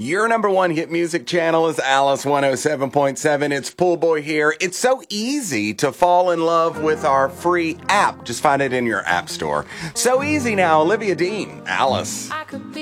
Your number one hit music channel is Alice 107.7. It's Pool Boy here. It's so easy to fall in love with our free app. Just find it in your app store. So easy now. Olivia Dean, Alice.